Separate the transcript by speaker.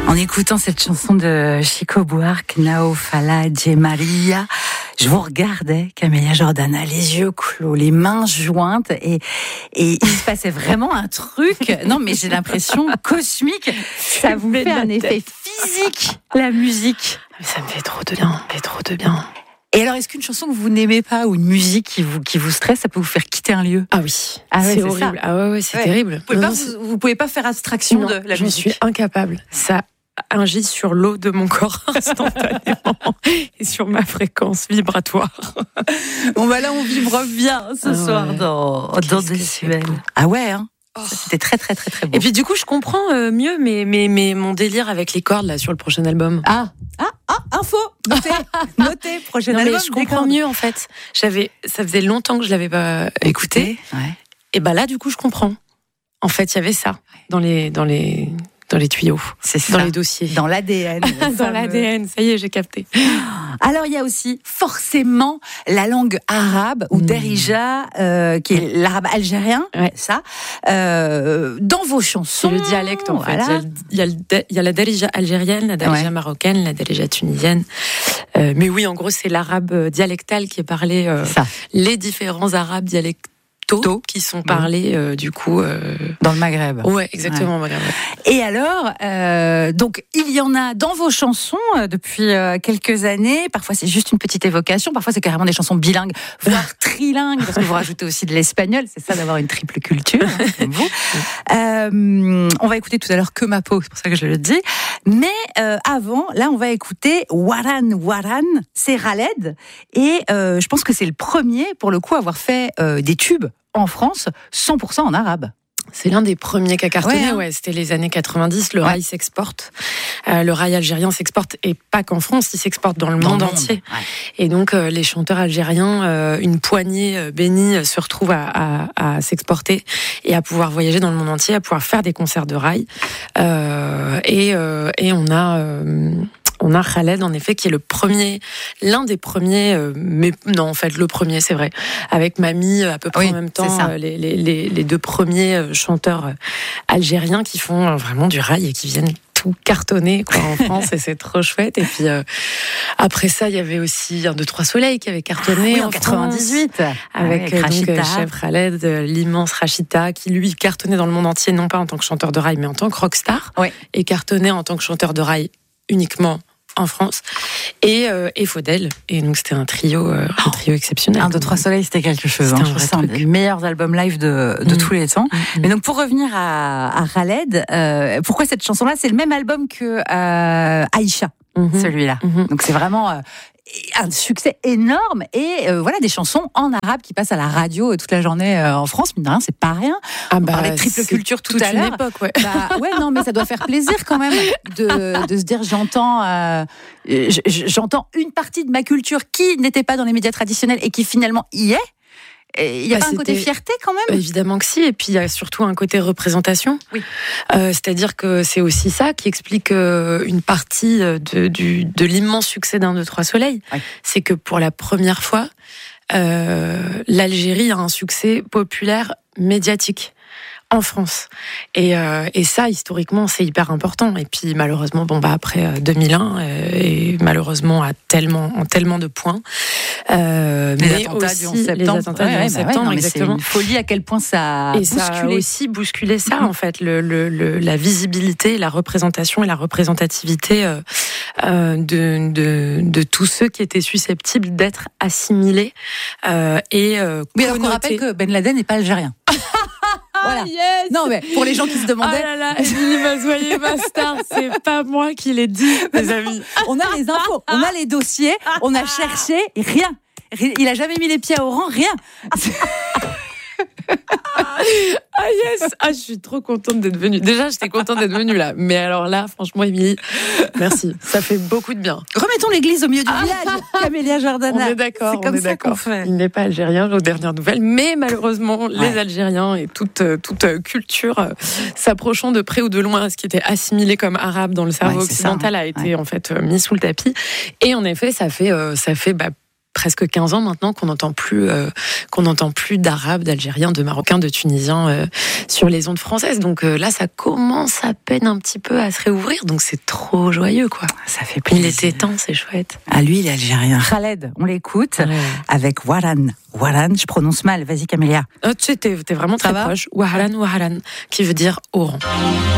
Speaker 1: En écoutant cette chanson de Chico Buarque, Nao Fala de Maria, je vous regardais, Camélia Jordana, les yeux clos, les mains jointes, et il se passait vraiment un truc. Non, mais j'ai l'impression cosmique. Ça vous fait un effet physique, la musique.
Speaker 2: Ça me fait trop de bien.
Speaker 1: Et alors, est-ce qu'une chanson que vous n'aimez pas ou une musique qui vous stresse, ça peut vous faire quitter un lieu?
Speaker 2: Ah oui,
Speaker 1: c'est
Speaker 2: horrible.
Speaker 1: Ça.
Speaker 2: Ah ouais, c'est terrible.
Speaker 1: Vous pouvez pas faire abstraction de la musique.
Speaker 2: Je suis incapable. Ça agit sur l'eau de mon corps instantanément et sur ma fréquence vibratoire.
Speaker 1: Bon bah là, on vibre bien ce soir dans Décibel. Ah ouais, hein. C'était très très beau.
Speaker 2: Et puis du coup, je comprends mieux mais mon délire avec les cordes là sur le prochain album.
Speaker 1: Info, notez prochain album.
Speaker 2: Mais je comprends mieux en fait. Ça faisait longtemps que je l'avais pas écouté.
Speaker 1: Ouais.
Speaker 2: Et bah là, du coup, je comprends. En fait, il y avait ça dans les tuyaux,
Speaker 1: c'est ça,
Speaker 2: dans les dossiers,
Speaker 1: dans l'ADN.
Speaker 2: Dans l'ADN, ça y est, j'ai capté.
Speaker 1: Alors il y a aussi forcément la langue arabe ou Darija, qui est l'arabe algérien, ça. Dans vos chansons,
Speaker 2: c'est le dialecte en
Speaker 1: voilà.
Speaker 2: fait. Il y a la Darija algérienne, la Darija marocaine, la Darija tunisienne. Mais oui, en gros, c'est l'arabe dialectal qui est parlé. Les différents arabes dialectaux qui sont parlés du coup
Speaker 1: dans le Maghreb.
Speaker 2: Ouais, exactement, au Maghreb.
Speaker 1: Et alors, donc il y en a dans vos chansons depuis quelques années. Parfois c'est juste une petite évocation, parfois c'est carrément des chansons bilingues, voire trilingues, parce que vous rajoutez aussi de l'espagnol. C'est ça d'avoir une triple culture, comme vous. On va écouter tout à l'heure Que ma peau, c'est pour ça que je le dis. Mais avant, là, on va écouter Waran Waran. C'est Khaled, et je pense que c'est le premier, pour le coup, à avoir fait des tubes en France, 100% en arabe.
Speaker 2: C'est l'un des premiers qui a cartonné, c'était les années 90, le rail s'exporte. Le rail algérien s'exporte, et pas qu'en France, il s'exporte dans le monde entier. Ouais. Et donc, les chanteurs algériens, une poignée bénie, se retrouvent à s'exporter et à pouvoir voyager dans le monde entier, à pouvoir faire des concerts de rail. Et on a Khaled, en effet, qui est l'un des premiers, mais non, en fait, le premier, c'est vrai, avec Mamie, à peu près en même temps, les deux premiers chanteurs algériens qui font vraiment du rail et qui viennent tout cartonner en France, et c'est trop chouette. Et puis après ça, il y avait aussi 1, 2, 3 Soleil qui avait cartonné en 98 avec donc Chef Khaled, l'immense Rachita, qui lui cartonnait dans le monde entier, non pas en tant que chanteur de rail, mais en tant que rockstar, et cartonnait en tant que chanteur de rail uniquement en France, et Faudel. Et donc c'était un trio exceptionnel.
Speaker 1: 1, 2, 3 Soleil, c'était quelque chose. C'est un des meilleurs albums live de tous les temps. Mais donc pour revenir à Khaled, pourquoi cette chanson-là? C'est le même album que Aïcha, celui-là. Donc c'est vraiment un succès énorme, et voilà, des chansons en arabe qui passent à la radio toute la journée en France. Mine de rien, c'est pas rien. On parlait de triple culture tout à l'heure. Non, mais ça doit faire plaisir quand même de se dire j'entends une partie de ma culture qui n'était pas dans les médias traditionnels et qui finalement y est. Il n'y a pas un côté fierté quand même?
Speaker 2: Évidemment que si, et puis il y a surtout un côté représentation. Oui. C'est-à-dire que c'est aussi ça qui explique une partie de l'immense succès d'1, 2, 3 Soleil. Oui. C'est que pour la première fois, l'Algérie a un succès populaire médiatique en France. Et ça, historiquement, c'est hyper important. Et puis, malheureusement, après 2001, et malheureusement, en tellement de points.
Speaker 1: Les attentats du 11 septembre.
Speaker 2: Les attentats du 11 septembre, exactement.
Speaker 1: C'est une folie à quel point ça a bousculé.
Speaker 2: Ça a aussi bousculé ça, en fait, la visibilité, la représentation et la représentativité de tous ceux qui étaient susceptibles d'être assimilés.
Speaker 1: Oui, alors qu'on rappelle que Ben Laden n'est pas algérien. Voilà.
Speaker 2: Yes.
Speaker 1: Non, mais pour les gens qui se demandaient.
Speaker 2: Ah là là, Émilie Mazoyer, ma star, c'est pas moi qui l'ai dit, mes amis.
Speaker 1: On a les infos, on a les dossiers, on a cherché, et rien. Il a jamais mis les pieds à Oran, rien.
Speaker 2: Ah yes. Je suis trop contente d'être venue. Déjà, j'étais contente d'être venue là. Mais alors là, franchement, Émilie, merci. Ça fait beaucoup de bien.
Speaker 1: Remettons l'église au milieu du village, Camélia Jordana.
Speaker 2: On est d'accord.
Speaker 1: C'est comme ça qu'on fait.
Speaker 2: Il n'est pas algérien aux dernières nouvelles, mais malheureusement, les Algériens et toute culture s'approchant de près ou de loin à ce qui était assimilé comme arabe dans le cerveau occidental a été en fait mis sous le tapis. Et en effet, ça fait presque 15 ans maintenant qu'on n'entend plus d'Arabes, d'Algériens, de Marocains, de Tunisiens sur les ondes françaises. Donc là, ça commence à peine un petit peu à se réouvrir. Donc c'est trop joyeux, quoi.
Speaker 1: Ça fait plaisir.
Speaker 2: Il était temps, c'est chouette.
Speaker 1: Ah, lui, il est algérien. Khaled, on l'écoute avec Waran. Waran, je prononce mal. Vas-y, Camélia.
Speaker 2: Tu sais, t'es vraiment très proche. Waran, qui veut dire Oran.